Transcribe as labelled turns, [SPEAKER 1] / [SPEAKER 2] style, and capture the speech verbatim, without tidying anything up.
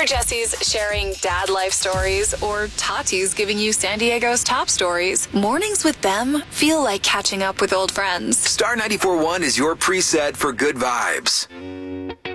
[SPEAKER 1] Whether Jesse's sharing dad life stories or Tati's giving you San Diego's top stories, mornings with them feel like catching up with old friends.
[SPEAKER 2] Star ninety-four point one is your preset for good vibes.